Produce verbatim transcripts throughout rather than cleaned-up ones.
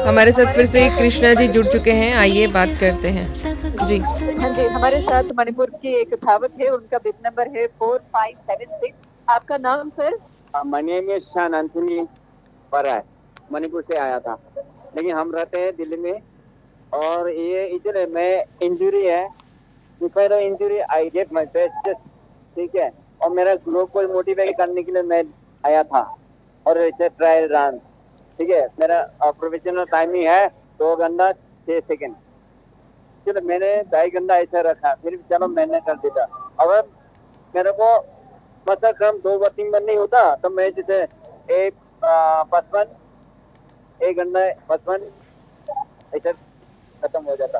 हमारे साथ फिर से कृष्णा जी जुड़ चुके हैं, आइए बात करते हैं जी। हाँ जी, हमारे साथ मणिपुर की एक धावक है, उनका बिट नंबर है फोर फाइव सेवन सिक्स। आपका नाम सर? माय नेम इज शान एंथनी पराय, मणिपुर से आया था, लेकिन हम रहते हैं दिल्ली में। और ये इधर मैं इंजरी है, injury I get my best, ठीक है। और मेरा लोग को मोटिवेट करने के लिए मैं आया था, और इसे ट्रायल रन, ठीक है। मेरा प्रोफेशनल टाइमिंग है दो घंटा छह सेकंड। चलो मैंने ढाई घंटा ऐसा रखा, फिर चलो मैंने कर दिया। अगर मेरे को मतलब कम दो वर्किंग में नहीं होता तो मैं जैसे एक पचपन एक घंटा पचपन ऐसा खत्म हो जाता।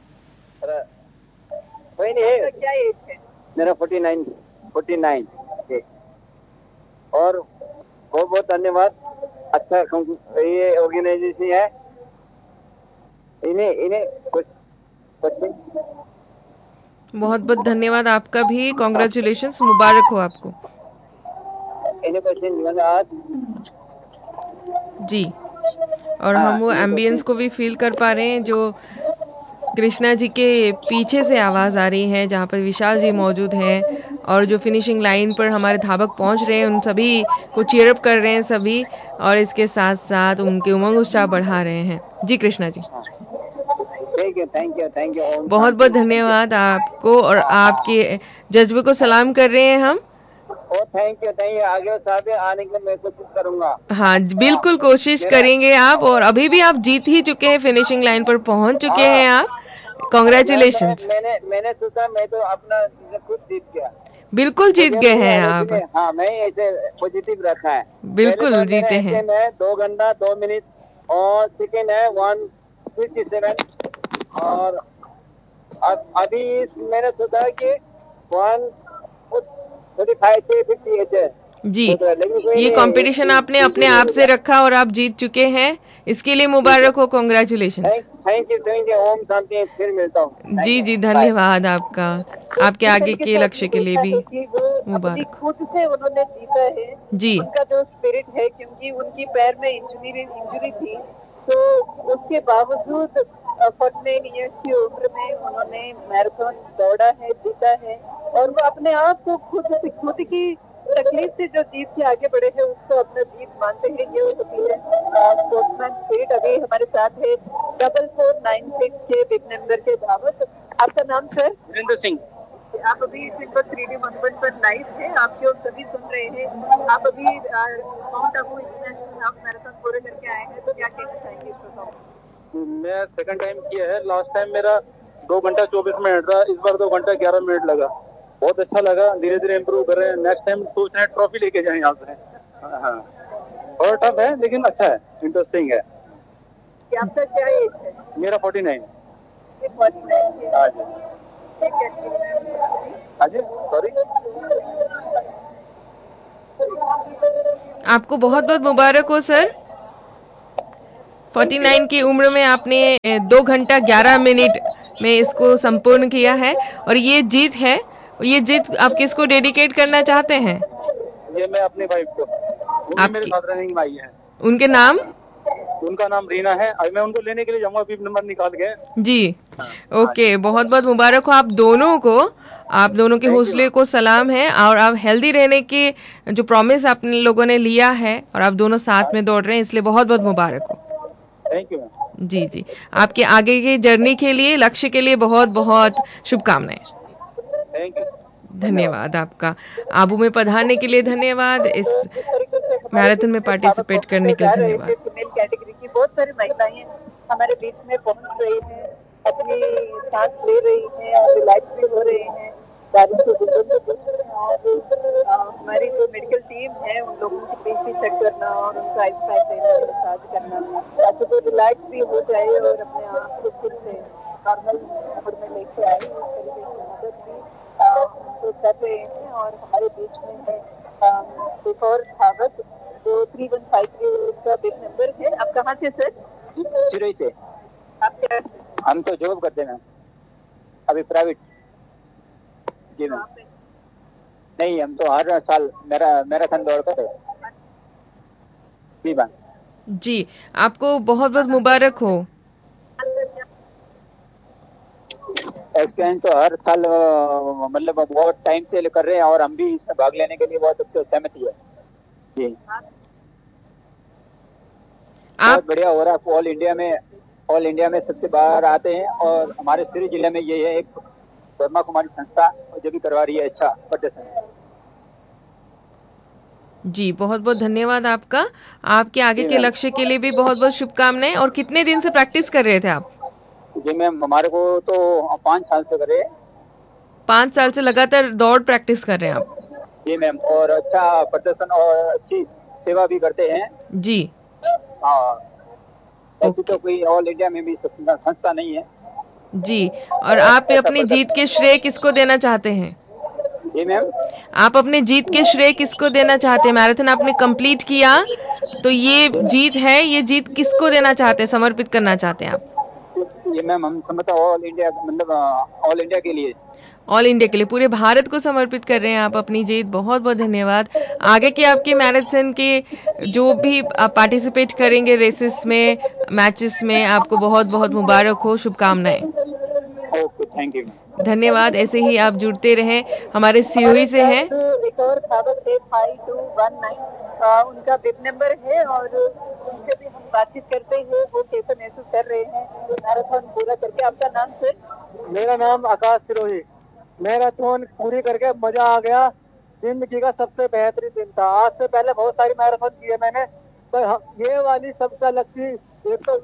कोई नहीं है। क्या एज है? मेरा फोर्टी नाइन फोर्टी नाइन और बहुत बहुत धन्यवाद। अच्छा ये ऑर्गेनाइजेशन है, इन्हें इन्हें कुछ बहुत बहुत धन्यवाद आपका भी, कॉन्ग्रेचुलेशंस, मुबारक हो आपको। इन्हें क्वेश्चन आज जी, और हम वो एम्बियंस को भी फील कर पा रहे हैं जो कृष्णा जी के पीछे से आवाज़ आ रही है, जहाँ पर विशाल जी मौजूद हैं और जो फिनिशिंग लाइन पर हमारे धावक पहुँच रहे हैं उन सभी को चीयरअप कर रहे हैं सभी, और इसके साथ साथ उनके उमंग उत्साह बढ़ा रहे हैं। जी Krishna ji, thank you thank you thank you बहुत बहुत धन्यवाद आपको, और आपके जज्बे को सलाम कर रहे हैं हम। ओ थैंक यू थैंक यू आगे साथ आने के लिए मैं कोशिश करूंगा। हाँ बिल्कुल कोशिश करेंगे आप, और अभी भी आप जीत ही चुके हैं, फिनिशिंग लाइन पर पहुंच चुके हाँ, हैं आप। मैं, मैं, कॉन्ग्रेचुलेशंस। मैंने मैंने सोचा मैं तो अपना खुद जीत गया। बिल्कुल जीत मुझे गए नहीं हैं एनर्जी आप, में, हाँ मैं ऐसे पॉजिटिव रखा है। पहले बिल्कुल बार मेरा जीते हैं। एसएम है दो घंटा दो मिनट और सेकेंड है वन फिफ्टी सेवन। और अब अभी मैंने सोचा कि वन थर्टी फाइव से फिफ्टी एट है। जी, लेकिन कोई ये कंपटीशन आपने अपने आप से रखा और आप जीत चुके हैं, इसके लिए मुबारक हो, congratulations. Thank you thank you. Om Shanti, फिर मिलता हूँ। जी जी, धन्यवाद आपका, आपके इस आगे तरीके के से लक्ष्य आपने के लिए देखा भी है कि वो अपनी मुबारक। खुद से उन्होंने जीता है। जी उनका जो स्पिरिट है, क्योंकि उनकी पैर में इंजरी इंजरी थी, तो उसके बावजूद फोर्टी नाइन ईयर्स की उम्र में उन्होंने मैराथन दौड़ा है, जीता है। और वो अपने आप को खुद से खुद की तकलीफ से जो जीत के आगे बढ़े हैं उसको अपना जीत मानते हैं। ये होती है स्पोर्ट्समैन स्पिरिट। अभी हमारे साथ है डबल फोर नाइन सिक्स के बिग नंबर के धावक। आपका नाम सर? वीरेंद्र सिंह। आप अभी सिंबल थ्री डी मंचन पर लाइव है, आपके सभी सुन रहे हैं। आप अभी mount Abu international half marathon पूरे करके आए हैं, तो क्या कहना चाहेंगे इस पर? मैं सेकंड टाइम किया है, लास्ट टाइम मेरा दो घंटा चौबीस मिनट था, इस बार दो घंटा ग्यारह मिनट लगा। बहुत अच्छा लगा, धीरे धीरे इम्प्रूव कर रहे हैं। नेक्स्ट टाइम सोच रहे हैं ट्रॉफी लेके जाएं यहाँ से। हाँ, और टफ है लेकिन अच्छा है, इंटरेस्टिंग है। आपका क्या एज है? मेरा फोर्टी नाइन। फोर्टी नाइन है। हाँ जी हाँ जी, सॉरी। आपको बहुत बहुत मुबारक हो सर। उनचास की उम्र में आपने दो घंटा ग्यारह मिनट में इसको संपूर्ण किया है, और ये जीत है। ये जीत आप किसको डेडिकेट करना चाहते हैं? ये मैं अपनी वाइफ को, वो भी मेरे आपकी, साथ रनिंग में आई है। उनके नाम? उनका नाम रीना है। अभी मैं उनको लेने के लिए जाऊंगा, अभी नंबर निकाल के। जी ओके, बहुत बहुत मुबारक हो आप दोनों को, आप दोनों के हौसले को सलाम है, और आप हेल्दी रहने की जो प्रॉमिस आप लोगों ने लिया है और आप दोनों साथ में दौड़ रहे हैं, इसलिए बहुत बहुत मुबारक हो। Thank you. जी जी, आपके आगे की जर्नी के लिए, लक्ष्य के लिए बहुत बहुत शुभकामनाएं। Thank you. धन्यवाद आपका, आबू में पधारने के लिए धन्यवाद, इस जिस तरीके से हमारे मैराथन बीच में में धावक पार्टिसिपेट करने पहुंचते के जा लिए रहे थे, धन्यवाद। फीमेल कैटेगरी की बहुत सारी महिलाएं हमारे बीच में पहुंच रही हैं, अपनी सांस ले रही हैं और रिलैक्स भी हो रहे हैं बारिश को गुजरते हुए। और हमारी जो मेडिकल टीम है उन लोगों की बीपी चेक करना और उनका आइस पैक देना, मसाज करना, ताकि वो रिलैक्स भी हो जाए और अपने आप को फिर से नॉर्मल मोड में लेके आए। इस तरीके की मदद भी तो कर रहे हैं। और हमारे बीच में है एक और धावक जो थ्री वन फाइव थ्री का बिग नंबर है। आप कहाँ से सर? सिरोही से। आप क्या? हम तो जॉब करते हैं अभी प्राइवेट। जी मैम। नहीं, हम तो हर साल मेरा मैराथन दौड़ते थे। जी मैम। जी, आपको बहुत बहुत मुबारक हो। एक्सपीरियंस तो हर साल अ, मतलब बहुत टाइम से कर रहे हैं और हम भी इसमें भाग लेने के लिए बहुत अच्छे सहमति है जी। आप बहुत बढ़िया हो रहा है। ऑल इंडिया में ऑल इंडिया में सबसे बाहर आते हैं और हमारे सिरी जिले में ये है एक ब्रह्मा कुमारी संस्था जो भी करवा रही है अच्छा प्रदर्शन। जी, बहुत बहुत धन्यवाद आपका। आपके आगे जी के मैम। लक्ष्य के लिए भी बहुत बहुत शुभकामनाएं। और कितने दिन से प्रैक्टिस कर रहे थे आप? जी मैम, हमारे को तो पाँच साल से करे। पाँच साल से लगातार दौड़ प्रैक्टिस कर रहे हैं आप? जी मैम, और अच्छा प्रदर्शन और अच्छी सेवा भी करते हैं। जी, हाँ, ऐसी तो ओके। कोई ऑल इंडिया में भी संस्था संस्था नहीं है जी, और आप ऐसा अपनी जीत के प्रदर्शन। श्रेय किसको देना चाहते हैं? जी मैम। आप अपने जीत के श्रेय किसको देना चाहते हैं? मैराथन आपने कंप्लीट किया, तो ये जीत है, ये जीत किसको देना चाहते हैं, समर्पित करना चाहते हैं आप? ये मैम हम समझता ऑल इंडिया मतलब ऑल इंडिया के लिए। ऑल इंडिया के लिए, पूरे भारत को समर्पित कर रहे हैं आप अपनी जीत। बहुत बहुत धन्यवाद। आगे के आपके मैराथन के जो भी आप पार्टिसिपेट करेंगे रेसेस में, मैचेस में, आपको बहुत बहुत मुबारक हो, शुभकामनाएं। Okay, thank you. धन्यवाद। ऐसे ही आप जुड़ते रहें। हमारे हमारे सिरोही से हैं। साथ एक और धावक है फाइव टू वन नाइन, उनका बिग नंबर है और उनसे भी हम बातचीत करते हैं, वो कैसे महसूस कर रहे हैं मैराथन पूरा करके। आपका नाम सर? मेरा नाम आकाश सिरोही। मैराथन पूरी करके मजा आ गया। जिंदगी का सबसे बेहतरीन दिन था। आज से पहले बहुत सारी मैराथन की है मैंने, पर ह- ये वाली सबसे अलग थी। एक तो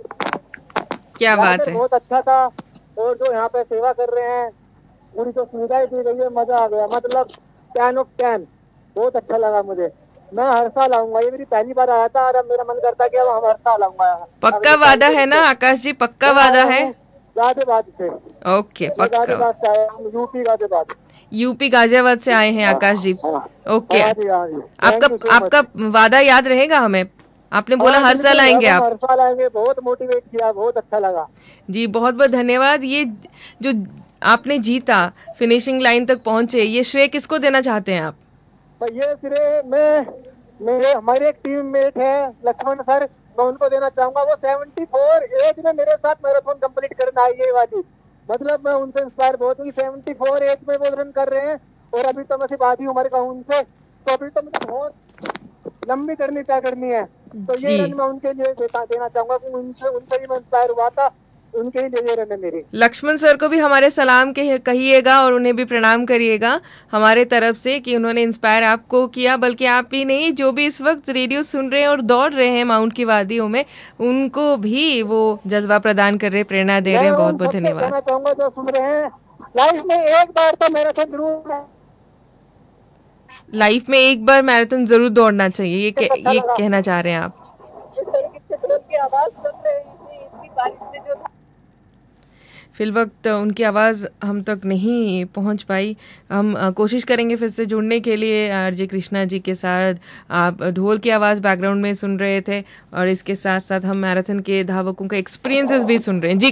क्या बात जाकर है। बहुत अच्छा था, और जो यहाँ पे सेवा कर रहे हैं, पूरी जो सुविधाएं दी गई है, मजा आ गया। मतलब टेन ऑफ टेन, बहुत अच्छा लगा मुझे। मैं हर साल आऊंगा। ये मेरी पहली बार आया था और अब मेरा मन करता है कि अब हम हर साल आऊंगा पक्का अगले साल वादा से। है ना आकाश जी? पक्का मैं वादा आया है? हूँ गाजियाबाद से। ओके, मैं पक्का। गाजियाबाद से आया हूँ, यूपी गाजियाबाद। यूपी गाजियाबाद से आए हैं हाँ आकाश जी। हाँ। ओके। हाँ जी, हाँ जी, आपका थैंक यू सो आपका मच। वादा याद रहेगा हमें? आपने बोला हाँ हर साल बिल्कुल, अब आएंगे हम आप। हर साल आएंगे। बहुत मोटिवेट किया, बहुत अच्छा लगा। जी, बहुत बहुत धन्यवाद। ये जो आपने जीता, फिनिशिंग लाइन तक पहुंचे, ये श्रेय किसको देना चाहते हैं आप? तो ये सिरे में मेरे हमारे एक टीम मेट है लक्ष्मण सर, मैं उनको देना चाहूंगा। वो सेवेंटी फोर एज में मेरे साथ मैराथन कंप्लीट करना आई है वाली। मतलब मैं उनसे इंस्पायर बहुत हुई। सेवेंटी फोर एज में वो रन कर रहे हैं, और अभी तो मैं सिर्फ आधी उम्र का हूँ उनसे, तो अभी तो मुझे बहुत लंबी जर्नी तय करनी है। तो ये जी, रन मैं उनके लिए देता देना चाहूंगा कि उनसे उनसे ही मैं इंस्पायर हुआ था। उनके ही लिए ये रन है मेरी। लक्ष्मण सर को भी हमारे सलाम के कहिएगा और उन्हें भी प्रणाम करिएगा हमारे तरफ से कि उन्होंने इंस्पायर आपको किया। बल्कि आप ही नहीं, जो भी इस वक्त रेडियो सुन रहे हैं और दौड़ रहे हैं माउंट की वादियों में, उनको भी वो जज्बा प्रदान कर रहे, प्रेरणा दे रहे मैं हैं। बहुत उन बहुत सबसे धन्यवाद। कहना चाहूंगा जो सुन रहे हैं, लाइफ में एक बार तो मैराथन जरूर लाइफ में एक बार मैराथन जरूर दौड़ना चाहिए, ये कह, अच्छा ये लगा। कहना चाह रहे हैं आप। जिस तरीके से ड्रोन की आवाज सुन रहे हैं, इतनी बारिश से जो फिल वक्त उनकी आवाज़ हम तक नहीं पहुंच पाई। हम अ, कोशिश करेंगे फिर से जुड़ने के लिए आरजे कृष्णा जी के साथ। आप ढोल की आवाज़ बैकग्राउंड में सुन रहे थे और इसके साथ साथ हम मैराथन के धावकों का एक्सपीरियंसेस भी सुन रहे हैं। जी